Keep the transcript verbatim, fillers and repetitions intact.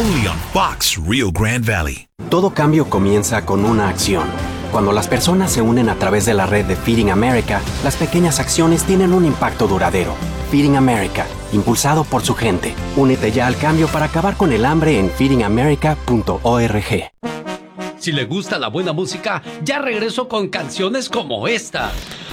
Only on Fox Rio Grande Valley. Todo cambio comienza con una acción. Cuando las personas se unen a través de la red de Feeding America, las pequeñas acciones tienen un impacto duradero. Feeding America, impulsado por su gente. Únete ya al cambio para acabar con el hambre en feeding america punto org. Si le gusta la buena música, ya regreso con canciones como esta.